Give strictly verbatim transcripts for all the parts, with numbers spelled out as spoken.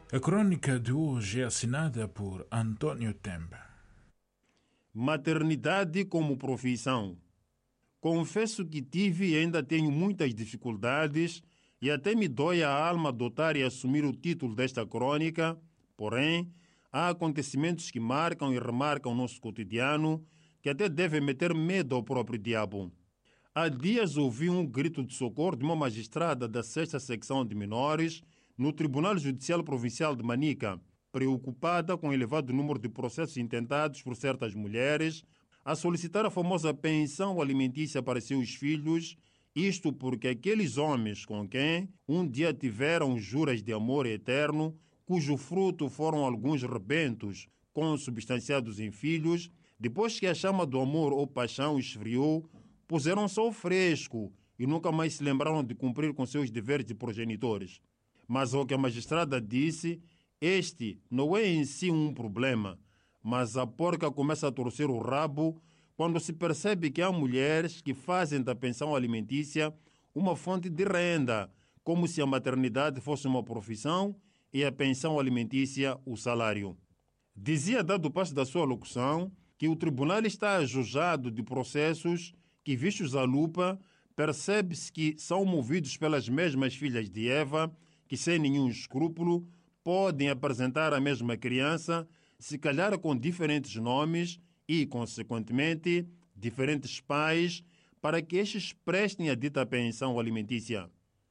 A crônica de hoje é assinada por Antônio Temba. Maternidade como profissão. Confesso que tive e ainda tenho muitas dificuldades e até me dói a alma adotar e assumir o título desta crônica, porém, há acontecimentos que marcam e remarcam o nosso cotidiano que até devem meter medo ao próprio diabo. Há dias ouvi um grito de socorro de uma magistrada da sexta Secção de Menores no Tribunal Judicial Provincial de Manica, preocupada com o elevado número de processos intentados por certas mulheres a solicitar a famosa pensão alimentícia para seus filhos, isto porque aqueles homens com quem um dia tiveram juras de amor eterno, cujo fruto foram alguns rebentos consubstanciados em filhos, depois que a chama do amor ou paixão esfriou, puseram só o fresco e nunca mais se lembraram de cumprir com seus deveres de progenitores. Mas ao que a magistrada disse, este não é em si um problema, mas a porca começa a torcer o rabo quando se percebe que há mulheres que fazem da pensão alimentícia uma fonte de renda, como se a maternidade fosse uma profissão e a pensão alimentícia o salário. Dizia, dado passo da sua locução, que o tribunal está ajujado de processos que, vistos à lupa, percebe-se que são movidos pelas mesmas filhas de Eva, que sem nenhum escrúpulo podem apresentar a mesma criança, se calhar com diferentes nomes e, consequentemente, diferentes pais, para que estes prestem a dita pensão alimentícia.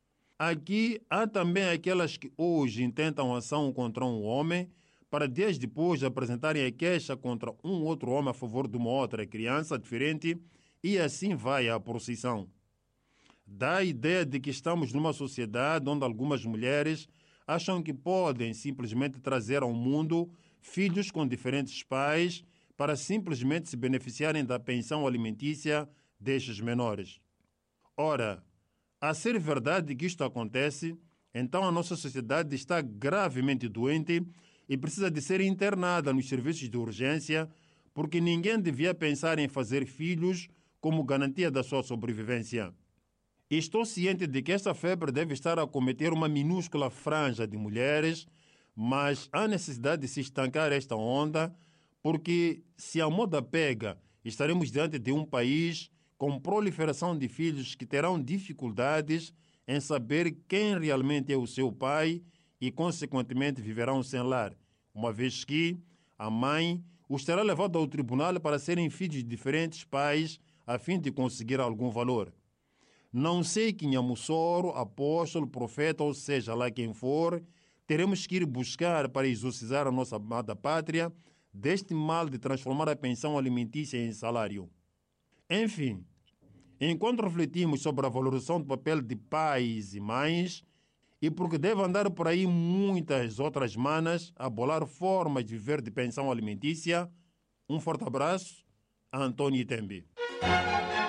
Aqui há também aquelas que hoje intentam ação contra um homem, para dias depois apresentarem a queixa contra um outro homem a favor de uma outra criança diferente, e assim vai a procissão. Dá a ideia de que estamos numa sociedade onde algumas mulheres acham que podem simplesmente trazer ao mundo filhos com diferentes pais para simplesmente se beneficiarem da pensão alimentícia destes menores. Ora, a ser verdade que isto acontece, então a nossa sociedade está gravemente doente e precisa de ser internada nos serviços de urgência, porque ninguém devia pensar em fazer filhos como garantia da sua sobrevivência. Estou ciente de que esta febre deve estar a cometer uma minúscula franja de mulheres, mas há necessidade de se estancar esta onda, porque se a moda pega, estaremos diante de um país com proliferação de filhos que terão dificuldades em saber quem realmente é o seu pai e, consequentemente, viverão sem lar, uma vez que a mãe os terá levado ao tribunal para serem filhos de diferentes pais a fim de conseguir algum valor. Não sei quem é Mussoro, apóstolo, profeta, ou seja lá quem for, teremos que ir buscar para exorcizar a nossa amada pátria deste mal de transformar a pensão alimentícia em salário. Enfim, enquanto refletimos sobre a valorização do papel de pais e mães, e porque deve andar por aí muitas outras manas a bolar formas de viver de pensão alimentícia, um forte abraço, Antônio Tembe.